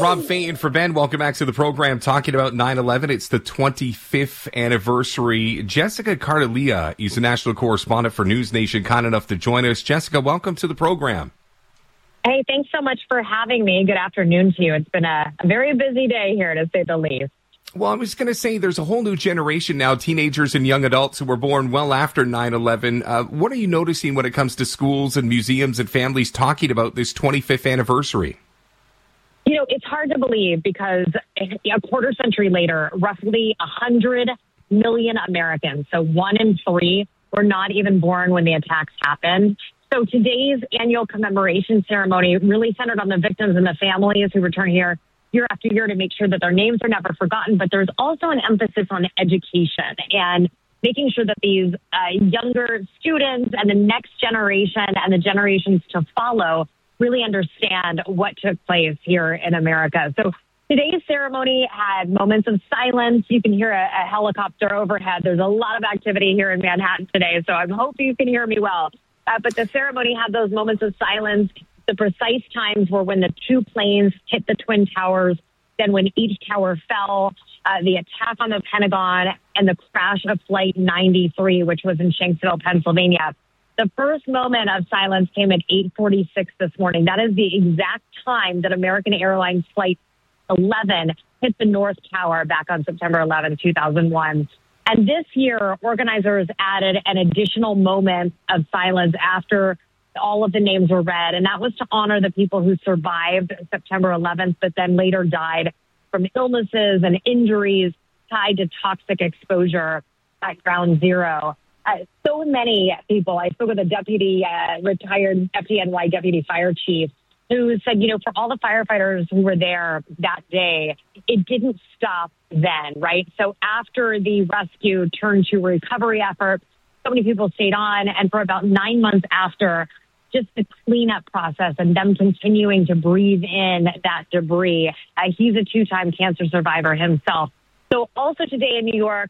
Rob Fay for Ben. Welcome back to the program talking about 9/11. It's the 25th anniversary. Jessica Cardelia is a national correspondent for News Nation, kind enough to join us. Jessica, welcome to the program. Hey, thanks so much for having me. Good afternoon to you. It's been a very busy day here, to say the least. Well, I was going to say there's a whole new generation now, teenagers and young adults who were born well after 9/11. What are you noticing when it comes to schools and museums and families talking about this 25th anniversary? You know, it's hard to believe because a quarter century later, roughly 100 million Americans, so 1 in 3, were not even born when the attacks happened. So today's annual commemoration ceremony really centered on the victims and the families who return here year after year to make sure that their names are never forgotten. But there's also an emphasis on education and making sure that these younger students and the next generation and the generations to follow really understand what took place here in America. So today's ceremony had moments of silence. You can hear a helicopter overhead. There's a lot of activity here in Manhattan today, so I hope you can hear me well. But the ceremony had those moments of silence. The precise times were when the 2 planes hit the Twin Towers, then when each tower fell, the attack on the Pentagon, and the crash of Flight 93, which was in Shanksville, Pennsylvania. The first moment of silence came at 8:46 this morning. That is the exact time that American Airlines Flight 11 hit the North Tower back on September 11, 2001. And this year, organizers added an additional moment of silence after all of the names were read, and that was to honor the people who survived September 11th, but then later died from illnesses and injuries tied to toxic exposure at Ground Zero. So many people, I spoke with a retired FDNY deputy fire chief, who said, you know, for all the firefighters who were there that day, it didn't stop then, right? So after the rescue turned to a recovery effort, so many people stayed on, and for about 9 months after, just the cleanup process and them continuing to breathe in that debris. He's a 2-time cancer survivor himself. So also today in New York,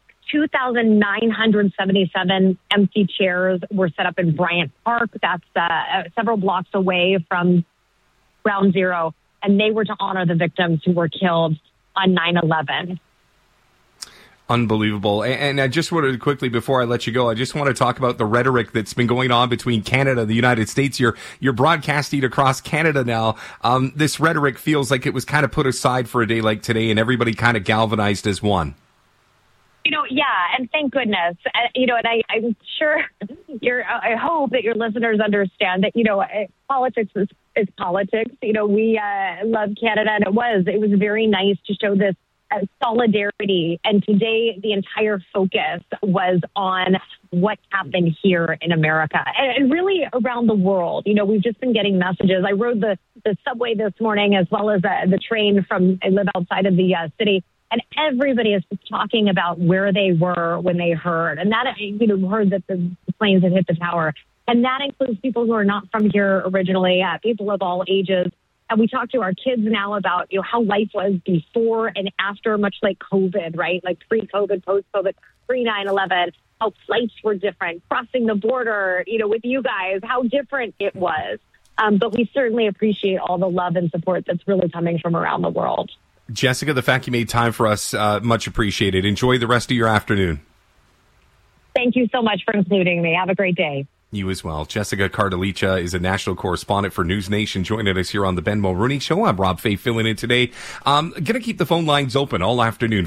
2,977 empty chairs were set up in Bryant Park. That's several blocks away from Ground Zero, and they were to honor the victims who were killed on 9/11. Unbelievable. And I just wanted to quickly, before I let you go, I just want to talk about the rhetoric that's been going on between Canada and the United States. You're broadcasting across Canada now. This rhetoric feels like it was kind of put aside for a day like today, and everybody kind of galvanized as one. You know, yeah, and thank goodness. You know, and I'm sure I hope that your listeners understand that, you know, politics is politics. You know, we love Canada, and it was very nice to show this solidarity. And today, the entire focus was on what happened here in America and really around the world. You know, we've just been getting messages. I rode the subway this morning, as well as the train I live outside of the city. And everybody is talking about where they were when they heard. And that, you know, heard that the planes had hit the tower. And that includes people who are not from here originally, people of all ages. And we talk to our kids now about, you know, how life was before and after, much like COVID, right? Like pre-COVID, post-COVID, pre-9/11, how flights were different, crossing the border, you know, with you guys, how different it was. But we certainly appreciate all the love and support that's really coming from around the world. Jessica, the fact you made time for us, much appreciated. Enjoy the rest of your afternoon. Thank you so much for including me. Have a great day. You as well. Jessica Cardelia is a national correspondent for News Nation, joining us here on the Ben Mulroney Show. I'm Rob Fay filling in today. Going to keep the phone lines open all afternoon.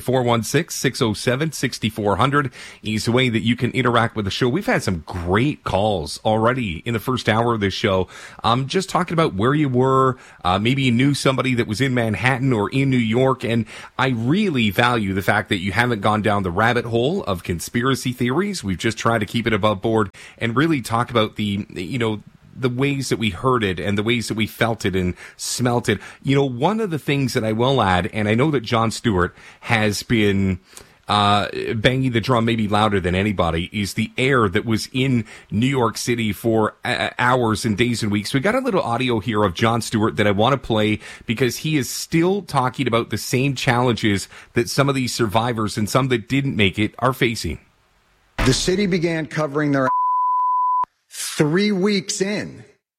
416-607-6400 is the way that you can interact with the show. We've had some great calls already in the first hour of this show. Just talking about where you were. Maybe you knew somebody that was in Manhattan or in New York. And I really value the fact that you haven't gone down the rabbit hole of conspiracy theories. We've just tried to keep it above board and really talk about the ways that we heard it and the ways that we felt it and smelt it. You know, one of the things that I will add, and I know that Jon Stewart has been banging the drum maybe louder than anybody, is the air that was in New York City for hours and days and weeks. We got a little audio here of Jon Stewart that I want to play because he is still talking about the same challenges that some of these survivors and some that didn't make it are facing. The city began covering their 3 weeks in.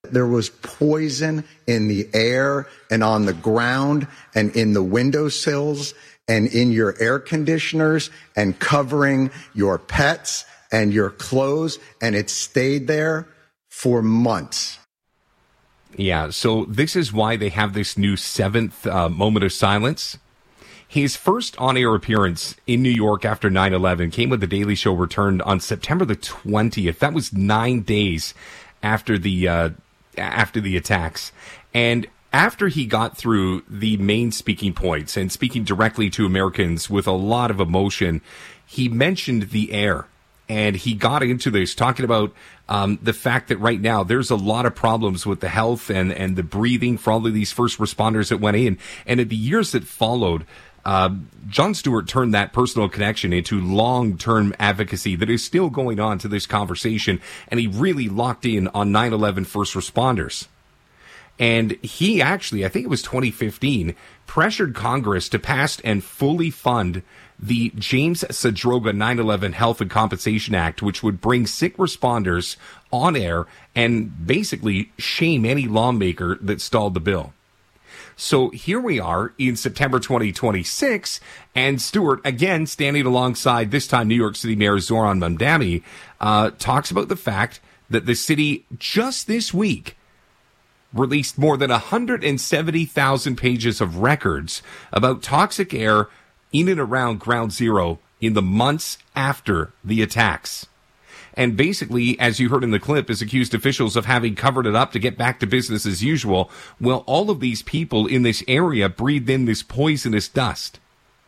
There was poison in the air and on the ground and in the windowsills and in your air conditioners and covering your pets and your clothes, and it stayed there for months. Yeah, so this is why they have this new seventh moment of silence. His first on-air appearance in New York after 9/11 came when The Daily Show returned on September the 20th. That was 9 days after the attacks. And after he got through the main speaking points and speaking directly to Americans with a lot of emotion, he mentioned the air. And he got into this, talking about the fact that right now there's a lot of problems with the health and the breathing for all of these first responders that went in. And in the years that followed, Jon Stewart turned that personal connection into long-term advocacy that is still going on to this conversation. And he really locked in on 9/11 first responders. And he actually, I think it was 2015, pressured Congress to pass and fully fund the James Zadroga 9/11 Health and Compensation Act, which would bring sick responders on air and basically shame any lawmaker that stalled the bill. So here we are in September 2026, and Stewart, again, standing alongside, this time, New York City Mayor Zoran Mamdani, talks about the fact that the city just this week released more than 170,000 pages of records about toxic air in and around Ground Zero in the months after the attacks. And basically, as you heard in the clip, is accused officials of having covered it up to get back to business as usual. Well, all of these people in this area breathed in this poisonous dust.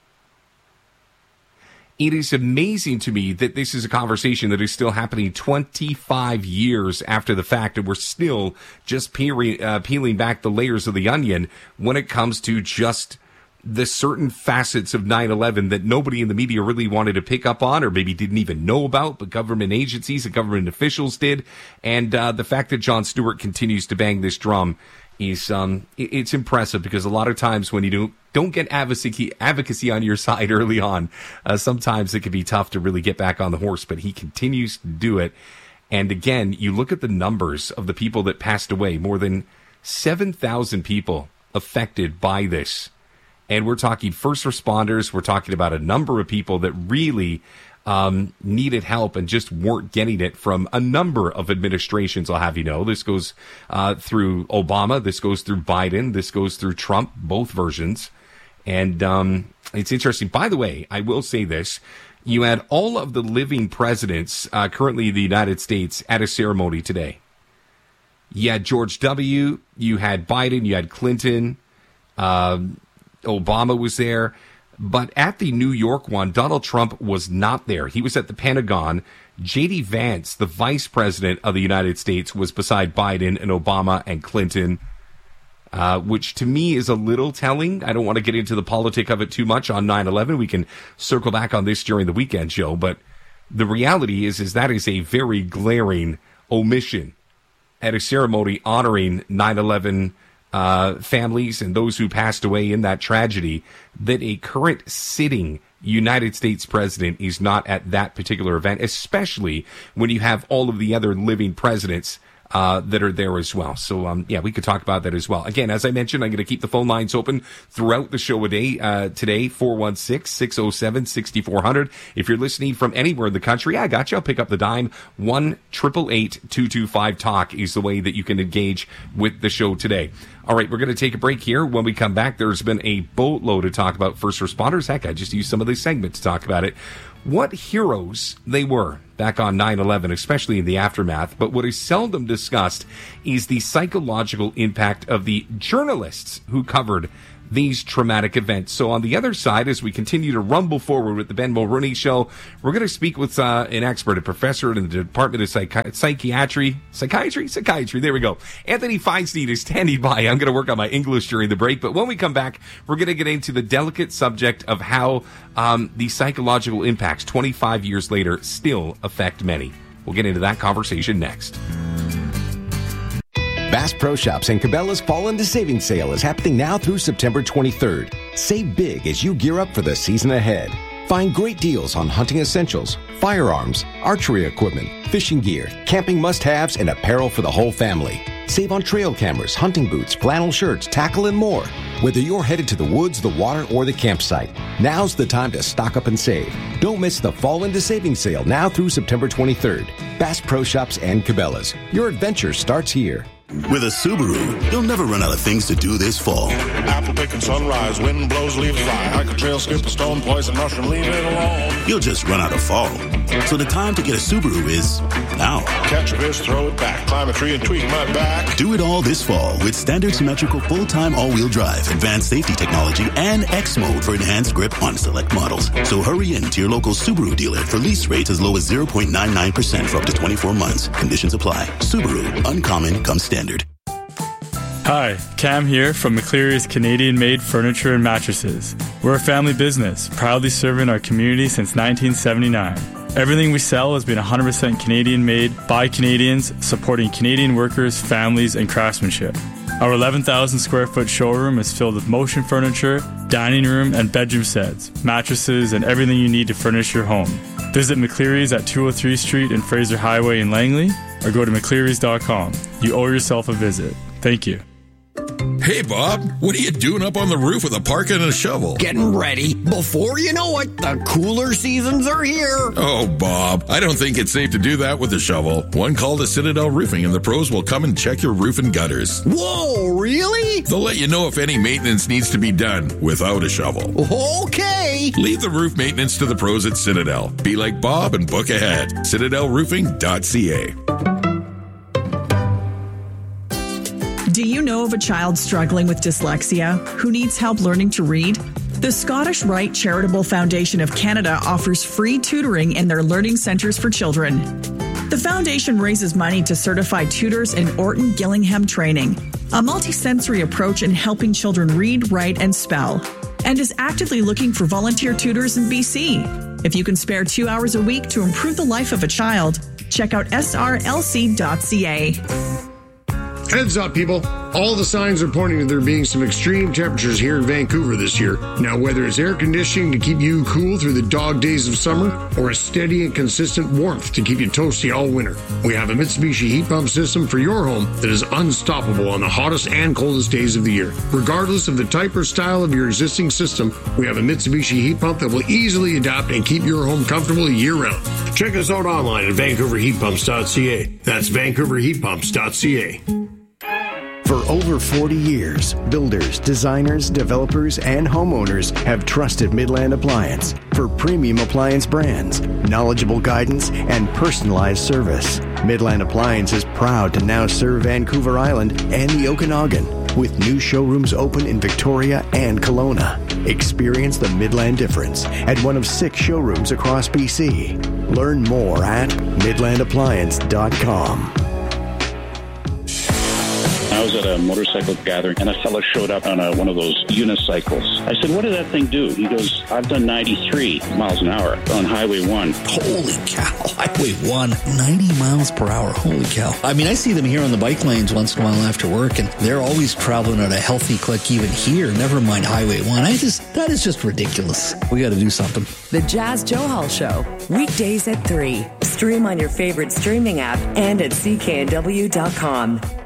It is amazing to me that this is a conversation that is still happening 25 years after the fact, and we're still just peeling back the layers of the onion when it comes to just the certain facets of 9/11 that nobody in the media really wanted to pick up on or maybe didn't even know about, but government agencies and government officials did. And the fact that Jon Stewart continues to bang this drum is it's impressive, because a lot of times when you don't get advocacy on your side early on, sometimes it can be tough to really get back on the horse, but he continues to do it. And again, you look at the numbers of the people that passed away, more than 7,000 people affected by this. And we're talking first responders. We're talking about a number of people that really needed help and just weren't getting it from a number of administrations, I'll have you know. This goes through Obama. This goes through Biden. This goes through Trump, both versions. And it's interesting. By the way, I will say this. You had all of the living presidents currently in the United States at a ceremony today. You had George W., you had Biden, you had Clinton, Obama was there, but at the New York one, Donald Trump was not there. He was at the Pentagon. J.D. Vance, the vice president of the United States, was beside Biden and Obama and Clinton, which to me is a little telling. I don't want to get into the politic of it too much on 9/11. We can circle back on this during the weekend show, but the reality is that is a very glaring omission at a ceremony honoring 9/11 families and those who passed away in that tragedy, that a current sitting United States president is not at that particular event, especially when you have all of the other living presidents that are there as well. So, we could talk about that as well. Again, as I mentioned, I'm going to keep the phone lines open throughout the show today, 416-607-6400. If you're listening from anywhere in the country, I got you. I'll pick up the dime. 1-888-225-TALK is the way that you can engage with the show today. All right, we're going to take a break here. When we come back, there's been a boatload to talk about first responders. Heck, I just used some of this segment to talk about it. What heroes they were back on 9/11, especially in the aftermath. But what is seldom discussed is the psychological impact of the journalists who covered these traumatic events. So on the other side, as we continue to rumble forward with the Ben Mulroney Show, we're going to speak with an expert, a professor in the Department of Psychiatry. There we go. Anthony Feinstein is standing by. I'm going to work on my English during the break. But when we come back, we're going to get into the delicate subject of how the psychological impacts 25 years later still affect many. We'll get into that conversation next. Bass Pro Shops and Cabela's Fall into Savings Sale is happening now through September 23rd. Save big as you gear up for the season ahead. Find great deals on hunting essentials, firearms, archery equipment, fishing gear, camping must-haves, and apparel for the whole family. Save on trail cameras, hunting boots, flannel shirts, tackle, and more. Whether you're headed to the woods, the water, or the campsite, now's the time to stock up and save. Don't miss the Fall into Savings sale now through September 23rd. Bass Pro Shops and Cabela's. Your adventure starts here. With a Subaru, you'll never run out of things to do this fall. Apple picking sunrise, wind blows, leaves fly. Hike a trail, skip a stone, poison mushroom, leave it alone. You'll just run out of fall. So the time to get a Subaru is now. Catch a fish, throw it back, climb a tree and tweak my back. Do it all this fall with standard symmetrical full-time all-wheel drive, advanced safety technology, and X mode for enhanced grip on select models. So hurry in to your local Subaru dealer for lease rates as low as 0.99% for up to 24 months. Conditions apply. Subaru, uncommon comes standard. Hi, Cam here from McCleary's Canadian-made furniture and mattresses. We're a family business, proudly serving our community since 1979. Everything we sell has been 100% Canadian-made by Canadians, supporting Canadian workers, families, and craftsmanship. Our 11,000 square foot showroom is filled with motion furniture, dining room, and bedroom sets, mattresses, and everything you need to furnish your home. Visit McCleary's at 203 Street and Fraser Highway in Langley, or go to McClearys.com. You owe yourself a visit. Thank you. Hey, Bob, what are you doing up on the roof with a parka and a shovel? Getting ready. Before you know it, the cooler seasons are here. Oh, Bob, I don't think it's safe to do that with a shovel. One call to Citadel Roofing and the pros will come and check your roof and gutters. Whoa, really? They'll let you know if any maintenance needs to be done without a shovel. Okay. Leave the roof maintenance to the pros at Citadel. Be like Bob and book ahead. CitadelRoofing.ca. Do you know of a child struggling with dyslexia who needs help learning to read? The Scottish Rite Charitable Foundation of Canada offers free tutoring in their learning centres for children. The foundation raises money to certify tutors in Orton Gillingham training, a multisensory approach in helping children read, write, and spell, and is actively looking for volunteer tutors in BC. If you can spare 2 hours a week to improve the life of a child, check out srlc.ca. Heads up, people. All the signs are pointing to there being some extreme temperatures here in Vancouver this year. Now, whether it's air conditioning to keep you cool through the dog days of summer or a steady and consistent warmth to keep you toasty all winter, we have a Mitsubishi heat pump system for your home that is unstoppable on the hottest and coldest days of the year. Regardless of the type or style of your existing system, we have a Mitsubishi heat pump that will easily adapt and keep your home comfortable year-round. Check us out online at VancouverHeatPumps.ca. That's VancouverHeatPumps.ca. For over 40 years, builders, designers, developers, and homeowners have trusted Midland Appliance for premium appliance brands, knowledgeable guidance, and personalized service. Midland Appliance is proud to now serve Vancouver Island and the Okanagan, with new showrooms open in Victoria and Kelowna. Experience the Midland difference at one of 6 showrooms across BC. Learn more at midlandappliance.com. I was at a motorcycle gathering, and a fellow showed up on one of those unicycles. I said, what did that thing do? He goes, I've done 93 miles an hour on Highway 1. Holy cow. Highway 1, 90 miles per hour. Holy cow. I mean, I see them here on the bike lanes once in a while after work, and they're always traveling at a healthy click even here, never mind Highway 1. That is just ridiculous. We got to do something. The Jazz Johal Show, weekdays at 3. Stream on your favorite streaming app and at cknw.com.